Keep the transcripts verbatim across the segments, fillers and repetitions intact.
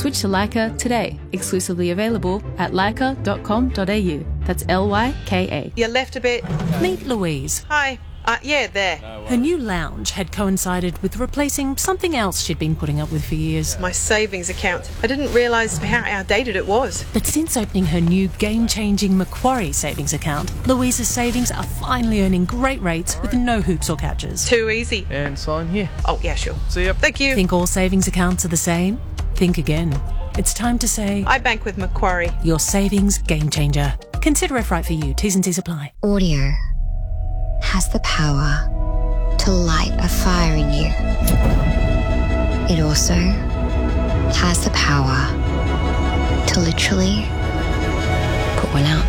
Switch to Leica today. Exclusively available at leica dot com dot a u. That's L Y K A. You left a bit. Meet Louise. Hi. Uh, yeah, there. Her new lounge had coincided with replacing something else she'd been putting up with for years. My savings account. I didn't realise how outdated it was. But since opening her new game-changing Macquarie savings account, Louise's savings are finally earning great rates with no hoops or catches. Too easy. And sign here. Oh, yeah, sure. See ya. Thank you. Think all savings accounts are the same? Think again. It's time to say, I bank with Macquarie. Your savings game changer. Consider if right for you. T's and C's apply. Audio has the power to light a fire in you. It also has the power to literally put one out.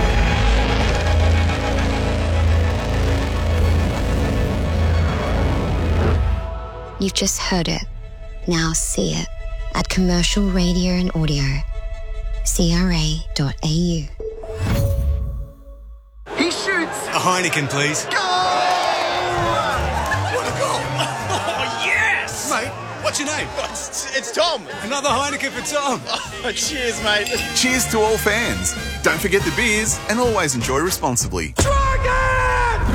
You've just heard it. Now see it at Commercial Radio and Audio, C R A dot A U. He shoots! A Heineken, please. Goal! What a goal! Oh, yes! Mate, what's your name? It's, it's Tom. Another Heineken for Tom. Oh, cheers, mate. Cheers to all fans. Don't forget the beers and always enjoy responsibly. Dragon!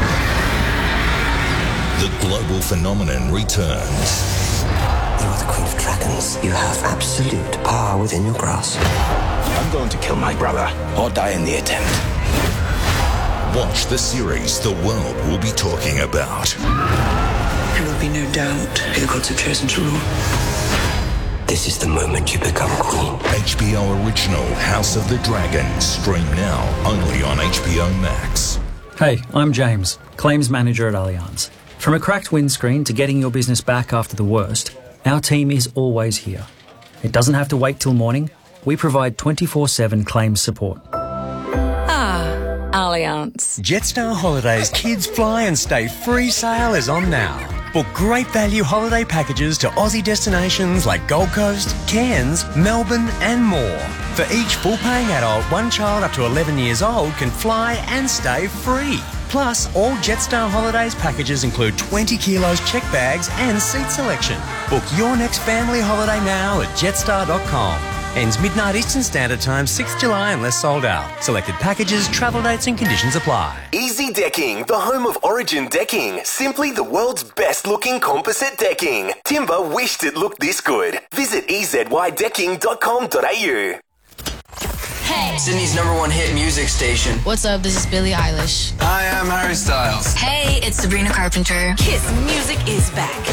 The global phenomenon returns. You are the Queen of Dragons. You have absolute power within your grasp. I'm going to kill my brother or die in the attempt. Watch the series the world will be talking about. There will be no doubt who the gods have chosen to rule. This is the moment you become queen. H B O original House of the Dragon. Stream now only on H B O Max. Hey, I'm James, claims manager at Allianz. From a cracked windscreen to getting your business back after the worst, our team is always here. It doesn't have to wait till morning. We provide twenty-four seven claims support. Ah, Allianz. Jetstar Holidays Kids Fly and Stay Free sale is on now. Book great value holiday packages to Aussie destinations like Gold Coast, Cairns, Melbourne and more. For each full-paying adult, one child up to eleven years old can fly and stay free. Plus, all Jetstar Holidays packages include twenty kilos check bags and seat selection. Book your next family holiday now at jetstar dot com. Ends midnight Eastern Standard Time, sixth of July unless sold out. Selected packages, travel dates and conditions apply. Easy Decking, the home of Origin Decking. Simply the world's best looking composite decking. Timber wished it looked this good. Visit e z y decking dot com dot a u. Hey! Sydney's number one hit music station. What's up? This is Billie Eilish. Hi, I'm Harry Styles. Hey, it's Sabrina Carpenter. Kiss Music is back.